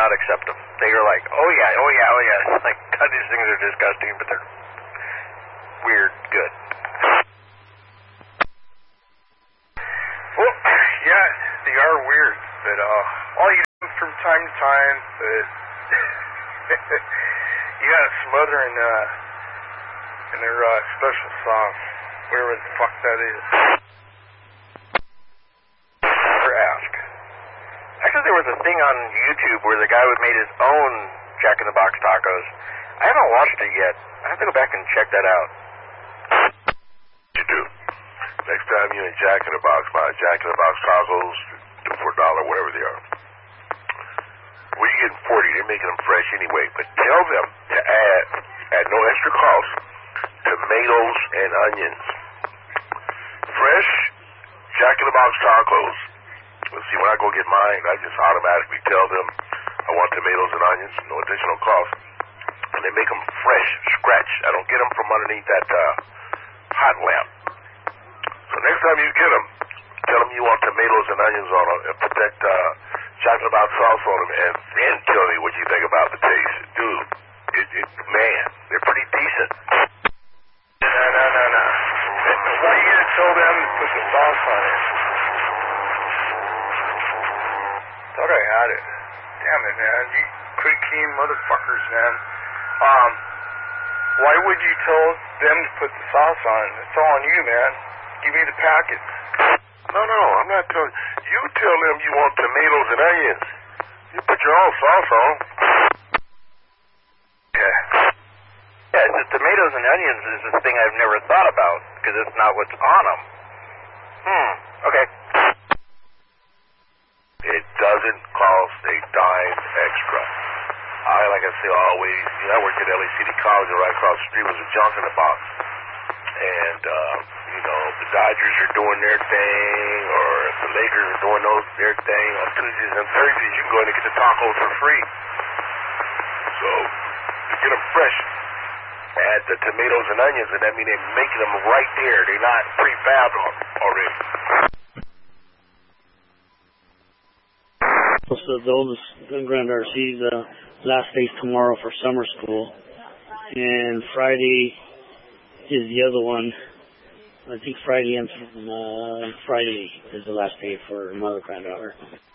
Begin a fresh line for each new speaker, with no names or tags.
not accept them. They are like, oh yeah, oh yeah, oh yeah. Like, God, these things are disgusting, but they're weird good.
Well, yeah, they are weird, but I'll eat them from time to time, but you gotta smother in their special sauce, whatever the fuck that is.
Never ask. Actually, there was a thing on YouTube where the guy made his own Jack in the Box tacos. I haven't watched it yet. I have to go back and check that out.
You do. Next time you're in Jack in the Box, buy Jack in the Box tacos for $1, whatever they are. When you get 40, they're making them fresh anyway. But tell them to add at no extra cost, tomatoes and onions. Fresh Jack in the Box tacos. Let's see, when I go get mine, I just automatically tell them I want tomatoes and onions, no additional cost. And they make them fresh, scratch. I don't get them from underneath that hot lamp. So next time you get them, tell them you want tomatoes and onions on them, and put that chocolate about sauce on them, and then tell me what you think about the taste. Dude, man, they're pretty decent.
No. Why are you gonna tell them to put the sauce on it? Thought I had it. Damn it, man. You quick-keen motherfuckers, man. Why would you tell them to put the sauce on? It's all on you, man. Give me the packets.
No, I'm not telling you. You tell them you want tomatoes and onions. You put your own sauce on.
Yeah, the tomatoes and onions is the thing I've never thought about, because it's not what's on them. Okay.
It doesn't cost a dime extra. Like I say always, I worked at LACD College, and right across the street was a Junk in the Box. And, the Dodgers are doing their thing, or if the Lakers are doing their thing, on Tuesdays and Thursdays, you can go in and get the tacos for free. So, to get them fresh, add the tomatoes and onions, and that means they're making them right there. They're not prefabbed already.
So the oldest granddaughter, she's last day's tomorrow for summer school, and Friday is the other one. I think Friday and Friday is the last day for mother granddaughter.